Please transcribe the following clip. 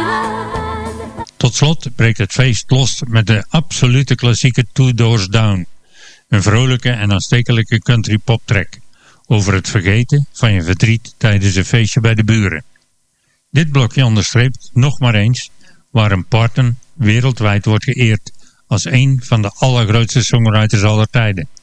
Tot slot breekt het feest los met de absolute klassieke Two Doors Down. Een vrolijke en aanstekelijke country pop track over het vergeten van je verdriet tijdens een feestje bij de buren. Dit blokje onderstreept nog maar eens waarom Parton wereldwijd wordt geëerd als een van de allergrootste songwriters aller tijden.